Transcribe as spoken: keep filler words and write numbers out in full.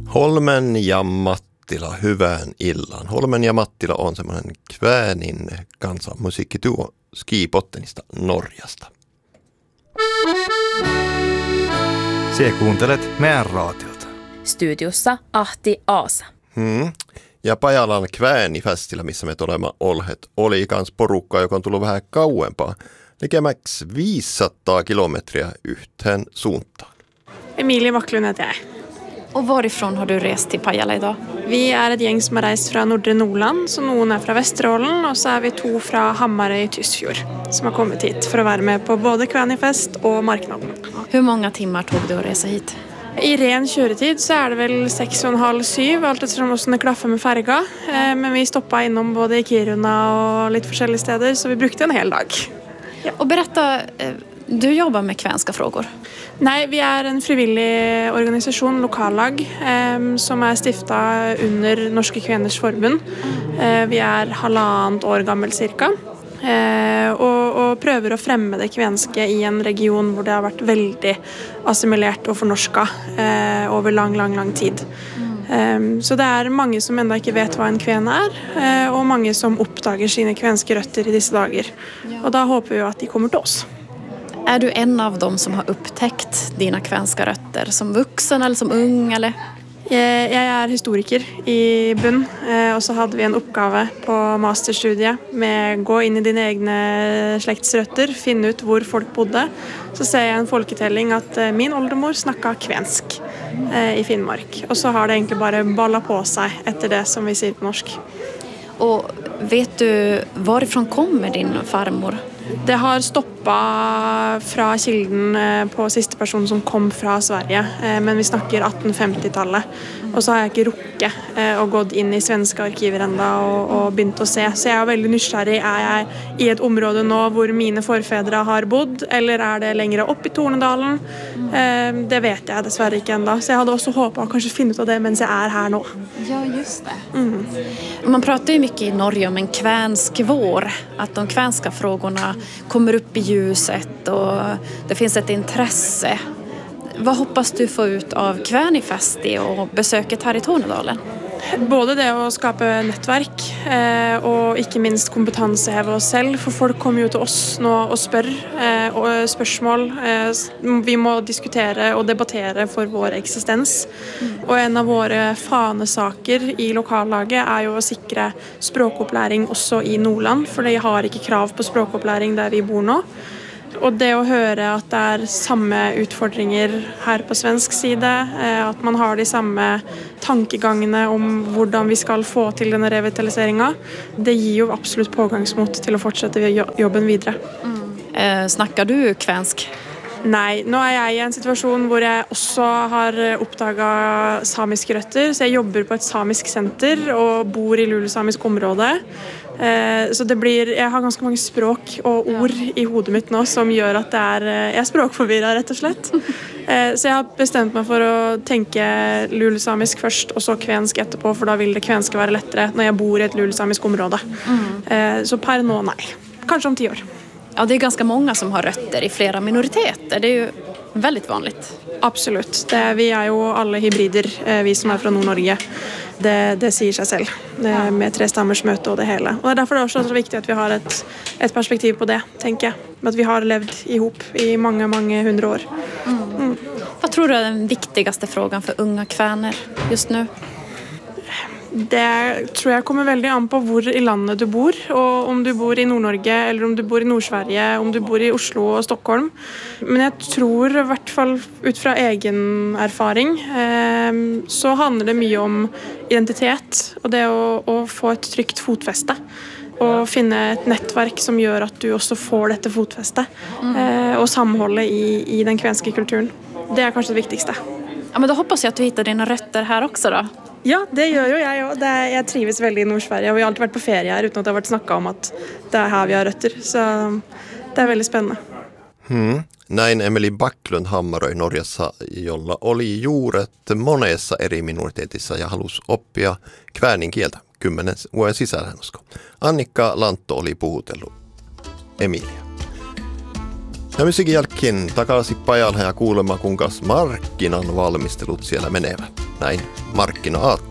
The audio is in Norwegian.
Holmen ja Mattila, hyvään illan. Holmen ja Mattila on semmoinen Kvänin kansanmusiikkiduo Skipottenista Norjasta. Sie kuuntelet meidän raatiota. Studiossa Ahti Aasa. Hmm. Ja Pajalan Kväni-festillä, missä me olemme olleet, oli kans porukka, joka on tullut vähän kauempaa. Likemäksi viisisataa kilometriä yhteen suuntaan. Emilie Backlund heter jeg. Och varifrån har du rest till Pajala idag? Vi är ett gäng som har reist fra Nordre Nordland, så noen er fra Vesterålen, og så er vi to fra Hamarøy i Tysfjord, som har kommet hit for å være med på både Kvänifest og marknaden. Hur många timmar tog det att resa hit? I ren kjøretid så er det vel seks og en halv syv, alt ettersom hvordan det klaffer med ferga. Eh, men vi stoppet innom både i Kiruna og litt forskjellige steder, så vi brukte en hel dag. Ja. Och berätta, du jobbar med kvänska frågor. Nei, vi er en frivillig organisasjon, lokallag, eh, som er stiftet under Norske Kveners Forbund. Eh, vi er halvannet år gammel cirka. Eh, og, og prøver å fremme det kvenske i en region hvor det har vært veldig assimilert og fornorska eh, over lang, lang, lang tid. Mm. Eh, så det er mange som enda ikke vet hva en kven er, eh, og mange som oppdager sine kvenske røtter i disse dager. Ja. Og da håper vi jo at de kommer til oss. Är du en av dem som har upptäckt dina kvenska rötter som vuxen eller som ung? Eller? Jeg, jeg er historiker i bunn, eh, og så hadde vi en oppgave på masterstudiet med gå inn i dine egne slektsrøtter, finne ut hvor folk bodde. Så ser jeg en folketelling at eh, min oldemor snakket kvensk eh, i Finnmark. Og så har det egentlig bare ballet på seg etter det som vi sier på norsk. Och vet du varifrån kommer din farmor? Det har stoppet fra kilden på siste person som kom fra Sverige, men vi snakker atten femti-tallet. Og så har jeg ikke rukket å gått inn i svenske arkiver enda og, og begynt å se. Så jeg er veldig nysgjerrig. Er jeg i et område nå hvor mine forfedre har bodd, eller er det lengre opp i Tornedalen? Det vet jeg dessverre ikke enda. Så jeg hadde også håpet å kanskje finne ut av det mens jeg er her nå. Ja, just det. Mm. Man pratar ju mycket i Norge om en kvänsk vår. Att de kvänska frågorna kommer upp i ljuset och det finns ett intresse. Vad hoppas du få ut av Kvänifesti och besöket här i Tornedalen? Både det å skape nettverk eh, og ikke minst kompetanseheve oss selv, for folk kommer jo til oss nå og spør eh, og spørsmål. Eh, vi må diskutere og debattere for vår eksistens. Mm. Og en av våre fanesaker i lokallaget er jo å sikre språkopplæring også i Nordland, for de har ikke krav på språkopplæring der vi bor nå. Og det å høre at det er samme utfordringer her på svensk side, at man har de samme tankegangene om hvordan vi skal få til denne revitaliseringen, det gir jo absolutt pågangsmot til å fortsette jobben videre. Mm. Eh, snakker du kvensk? Nei, nå er jeg i en situasjon hvor jeg også har oppdaget samiske røtter, så jeg jobber på et samisk senter og bor i lulesamisk område. Så det blir, jeg har ganske mange språk og ord i hodet mitt nå som gjør at det er, jeg er språkforvirret rett og slett. Så jeg har bestemt meg for å tenke lulesamisk først og så kvensk etterpå, for da vil det kvenske være lettere når jeg bor i et lulesamisk område. Mm. Så per nå nei, kanskje om ti år. Ja, det är ganska många som har rötter i flera minoriteter. Det är ju väldigt vanligt. Absolutt. Det, vi er jo alle hybrider, vi som er fra Nord-Norge. Det, det sier seg selv, det, med tre stammers møte og det hele. Og det er derfor det er også så viktig at vi har et, et perspektiv på det, tenker jeg. At vi har levd ihop i mange, mange hundre år. Mm. Mm. Vad tror du är den viktigaste frågan för unga kväner just nu? Det tror jeg kommer veldig an på hvor i landet du bor, og om du bor i Nord-Norge, eller om du bor i Nord-Sverige, om du bor i Oslo og Stockholm. Men jeg tror i hvert fall ut fra egen erfaring, eh, så handler det mye om identitet, og det å, å få et trygt fotfeste. Og finne et nettverk som gjør at du også får dette fotfestet, eh, og samholdet i, i den kvenske kulturen. Det er kanskje det viktigste. Ja, men då hoppas jag att du hittar dina rötter här också då. Ja, det gjør jo jeg også. Det, jeg trives veldig i Nord-Sverige, og vi har alltid vært på ferie her uten at det har vært snakket om at det er her vi har røtter. Så det er veldig spennende. Hmm. Näin Emilie Backlund Hamaröy Norjassa, jolla oli juuret monessa eri minoriteetissa ja halusi oppia kvänin kieltä kymmenen vuoden sisällä. Annikka Lantto oli puhutellut Emilia. Ja musiikin jälkeen takaisin pajalle ja kuulemaan, kuinka markkinan valmistelut siellä menevät. näin markkina-aatteella.